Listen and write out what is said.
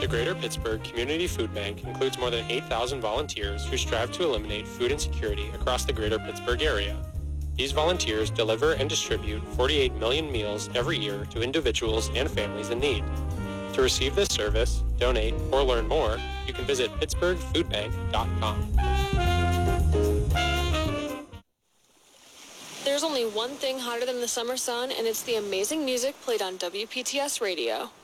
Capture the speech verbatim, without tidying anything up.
The Greater Pittsburgh Community Food Bank includes more than eight thousand volunteers who strive to eliminate food insecurity across the Greater Pittsburgh area. These volunteers deliver and distribute forty-eight million meals every year to individuals and families in need. To receive this service, donate, or learn more, you can visit pittsburgh food bank dot com. There's only one thing hotter than the summer sun, and it's the amazing music played on W P T S Radio.